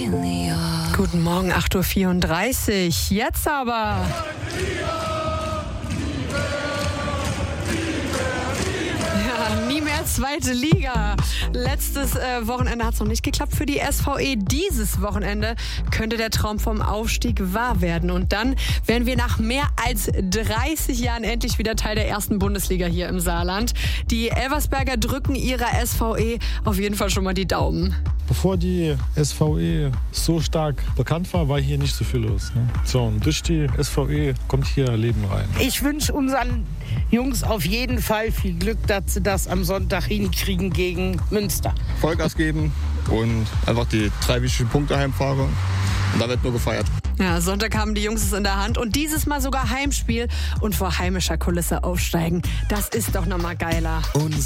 Guten Morgen, 8.34 Uhr. Jetzt aber. Nie mehr zweite Liga. Letztes Wochenende hat es noch nicht geklappt für die SVE. Dieses Wochenende könnte der Traum vom Aufstieg wahr werden. Und dann werden wir nach mehr als 30 Jahren endlich wieder Teil der ersten Bundesliga hier im Saarland. Die Elversberger drücken ihrer SVE auf jeden Fall schon mal die Daumen. Bevor die SVE so stark bekannt war hier nicht so viel los. Ne? So, und durch die SVE kommt hier Leben rein. Ich wünsche unseren Jungs auf jeden Fall viel Glück, dass sie das am Sonntag hinkriegen gegen Münster. Vollgas geben und einfach die 3 wichtigen Punkte heimfahren. Und da wird nur gefeiert. Ja, Sonntag haben die Jungs es in der Hand und dieses Mal sogar Heimspiel und vor heimischer Kulisse aufsteigen. Das ist doch nochmal geiler.